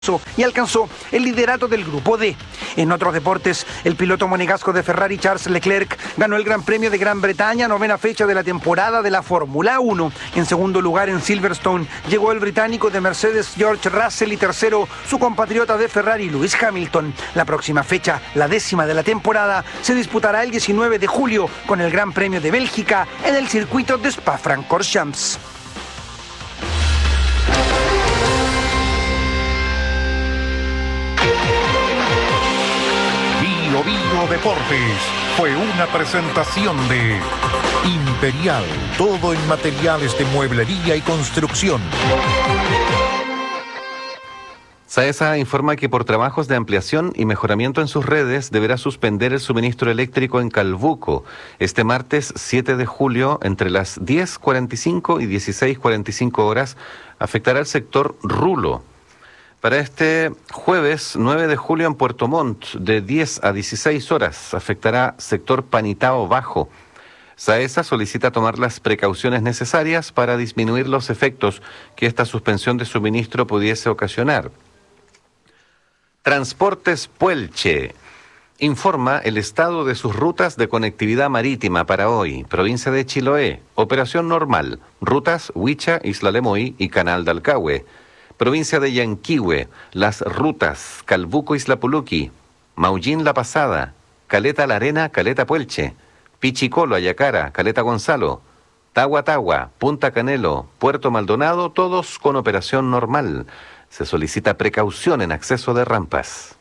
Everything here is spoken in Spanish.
y alcanzó el liderato del grupo D. En otros deportes, el piloto monegasco de Ferrari Charles Leclerc ganó el Gran Premio de Gran Bretaña, novena fecha de la temporada de la Fórmula 1. En segundo lugar en Silverstone llegó el británico de Mercedes George Russell y tercero su compatriota de Ferrari Lewis Hamilton. La próxima fecha, la 10ª de la temporada, se disputará el 19 de julio con el Gran Premio de Bélgica en el circuito de Spa-Francorchamps. Bio Deportes fue una presentación de Imperial, todo en materiales de mueblería y construcción. SAESA informa que por trabajos de ampliación y mejoramiento en sus redes deberá suspender el suministro eléctrico en Calbuco este martes 7 de julio entre las 10:45 y 16:45 horas. Afectará el sector Rulo. Para este jueves 9 de julio en Puerto Montt, de 10 a 16 horas, afectará sector Panitao Bajo. SAESA solicita tomar las precauciones necesarias para disminuir los efectos que esta suspensión de suministro pudiese ocasionar. Transportes Puelche informa el estado de sus rutas de conectividad marítima para hoy. Provincia de Chiloé, operación normal, rutas Huicha, Isla Lemoí y Canal de Alcagüe. Provincia de Yanquihue, las rutas Calbuco, Isla Puluqui, Maullín, La Pasada, Caleta La Arena, Caleta Puelche, Pichicolo, Ayacara, Caleta Gonzalo, Tagua Tagua, Punta Canelo, Puerto Maldonado, todos con operación normal. Se solicita precaución en acceso de rampas.